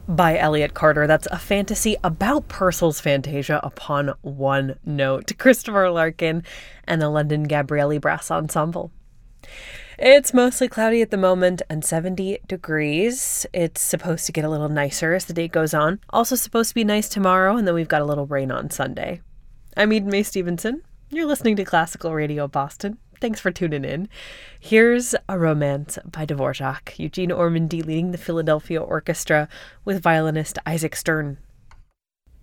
by Elliot Carter. That's a fantasy about Purcell's Fantasia upon one note. Christopher Larkin and the London Gabrieli Brass Ensemble. It's mostly cloudy at the moment and 70 degrees. It's supposed to get a little nicer as the day goes on. Also supposed to be nice tomorrow, and then we've got a little rain on Sunday. I'm Eden Mae Stevenson. You're listening to Classical Radio Boston. Thanks for tuning in. Here's A Romance by Dvorak. Eugene Ormandy leading the Philadelphia Orchestra with violinist Isaac Stern.